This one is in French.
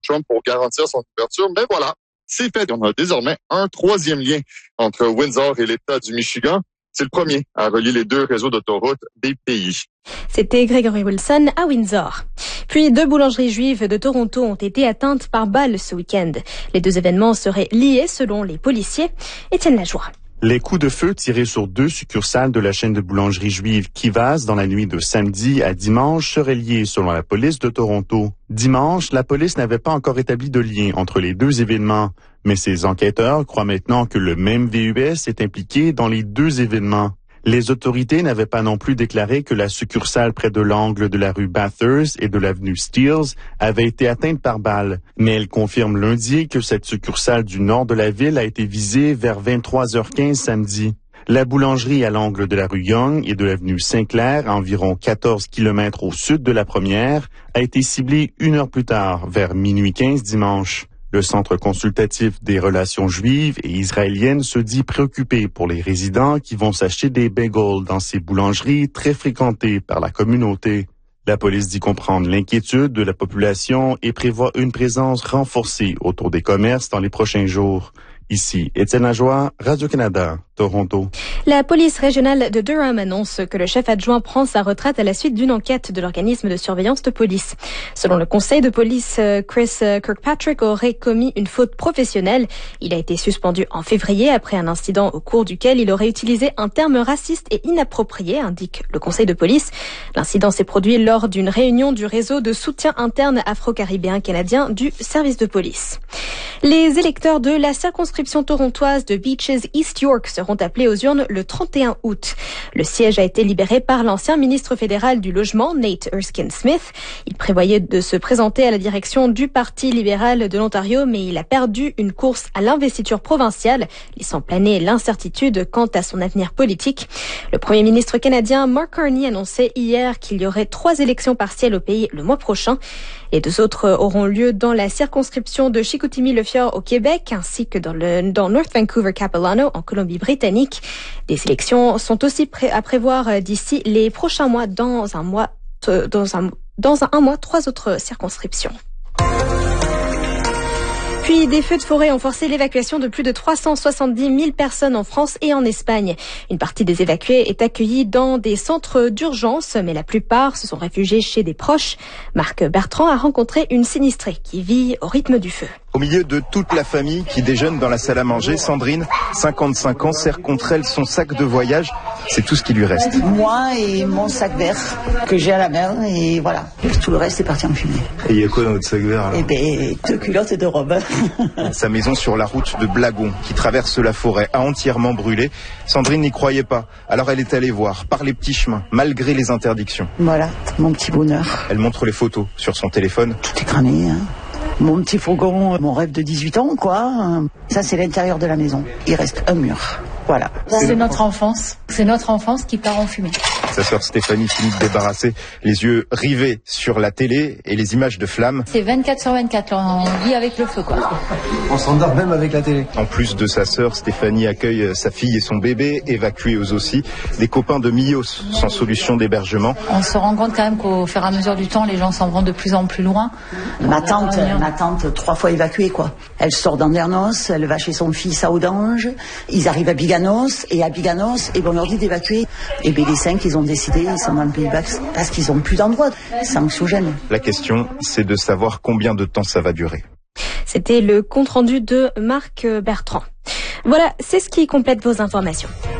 Trump pour garantir son ouverture. Mais voilà, c'est fait. On a désormais un troisième lien entre Windsor et l'État du Michigan. C'est le premier à relier les deux réseaux d'autoroutes des pays. C'était Gregory Wilson à Windsor. Puis 2 boulangeries juives de Toronto ont été atteintes par balles ce week-end. Les 2 événements seraient liés selon les policiers. Étienne Lajoie. Les coups de feu tirés sur 2 succursales de la chaîne de boulangerie juive Kivas dans la nuit de samedi à dimanche seraient liés selon la police de Toronto. Dimanche, la police n'avait pas encore établi de lien entre les 2 événements, mais ses enquêteurs croient maintenant que le même VUS est impliqué dans les 2 événements. Les autorités n'avaient pas non plus déclaré que la succursale près de l'angle de la rue Bathurst et de l'avenue Steeles avait été atteinte par balle. Mais elles confirment lundi que cette succursale du nord de la ville a été visée vers 23h15 samedi. La boulangerie à l'angle de la rue Young et de l'avenue Saint-Clair, à environ 14 km au sud de la première, a été ciblée 1 heure plus tard, vers minuit 15 dimanche. Le Centre consultatif des relations juives et israéliennes se dit préoccupé pour les résidents qui vont s'acheter des bagels dans ces boulangeries très fréquentées par la communauté. La police dit comprendre l'inquiétude de la population et prévoit une présence renforcée autour des commerces dans les prochains jours. Ici, Étienne Lajoie, Radio-Canada, Toronto. La police régionale de Durham annonce que le chef adjoint prend sa retraite à la suite d'une enquête de l'organisme de surveillance de police. Selon le conseil de police, Chris Kirkpatrick aurait commis une faute professionnelle. Il a été suspendu en février après un incident au cours duquel il aurait utilisé un terme raciste et inapproprié, indique le conseil de police. L'incident s'est produit lors d'une réunion du réseau de soutien interne afro-caribéen canadien du service de police. Les électeurs de la circonscription torontoise de Beaches East York seront appelés aux urnes le 31 août. Le siège a été libéré par l'ancien ministre fédéral du Logement, Nate Erskine-Smith. Il prévoyait de se présenter à la direction du Parti libéral de l'Ontario, mais il a perdu une course à l'investiture provinciale, laissant planer l'incertitude quant à son avenir politique. Le premier ministre canadien Mark Carney annonçait hier qu'il y aurait 3 élections partielles au pays le mois prochain. Les 2 autres auront lieu dans la circonscription de Chicoutimi-Le-Fjord au Québec, ainsi que dans North Vancouver-Capilano en Colombie-Britannique. Des élections sont aussi à prévoir d'ici les prochains mois dans un mois, 3 autres circonscriptions. Puis des feux de forêt ont forcé l'évacuation de plus de 370 000 personnes en France et en Espagne. Une partie des évacués est accueillie dans des centres d'urgence, mais la plupart se sont réfugiés chez des proches. Marc Bertrand a rencontré une sinistrée qui vit au rythme du feu. Au milieu de toute la famille qui déjeune dans la salle à manger, Sandrine, 55 ans, serre contre elle son sac de voyage. C'est tout ce qui lui reste. Moi et mon sac vert que j'ai à la main, et voilà. Tout le reste est parti en fumée. Et il y a quoi dans votre sac vert là ? Eh bien, 2 culottes et 2 robes. Sa maison sur la route de Blagon, qui traverse la forêt, a entièrement brûlé. Sandrine n'y croyait pas. Alors elle est allée voir, par les petits chemins, malgré les interdictions. Voilà, mon petit bonheur. Elle montre les photos sur son téléphone. Tout est cramé, hein. Mon petit fourgon, mon rêve de 18 ans, quoi. Ça, c'est l'intérieur de la maison. Il reste un mur. Voilà. C'est notre enfance. C'est notre enfance qui part en fumée. Sa sœur Stéphanie finit de débarrasser, les yeux rivés sur la télé et les images de flammes. C'est 24/24, on vit avec le feu, quoi. On s'endort même avec la télé. En plus de sa sœur, Stéphanie accueille sa fille et son bébé, évacués eux aussi. Des copains de Millos, sans solution d'hébergement. On se rend compte quand même qu'au fur et à mesure du temps, les gens s'en vont de plus en plus loin. Ma tante 3 fois évacuée, quoi. Elle sort d'Andernos, elle va chez son fils à Audange. Ils arrivent à Biganos, et à Biganos, on leur dit d'évacuer. Et bien les 5, ils ont décidé, ils sont dans le Pays Basque, parce qu'ils n'ont plus d'endroit. C'est anxiogène. La question, c'est de savoir combien de temps ça va durer. C'était le compte-rendu de Marc Bertrand. Voilà, c'est ce qui complète vos informations.